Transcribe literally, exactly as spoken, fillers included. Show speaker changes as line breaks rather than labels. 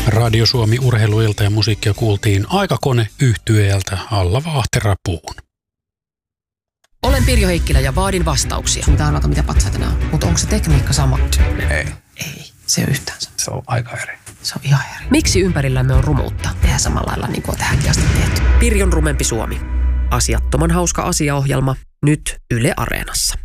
Radio Suomi urheiluilta ja musiikkia kuultiin Aikakone -yhtyeeltä Alla Vahterapuun.
Olen Pirjo Heikkilä ja vaadin vastauksia.
Mitä arvata, mitä patsaita nämä on. Mutta onko se tekniikka sama?
Ei.
Ei, se ei ole yhtään sama.
Se on aika eri.
Se on ihan eri.
Miksi ympärillämme on rumuutta?
Tehdään samalla lailla niin kuin on tähänkin asti tehty.
Pirjon rumempi Suomi. Asiattoman hauska asiaohjelma. Nyt Yle Areenassa.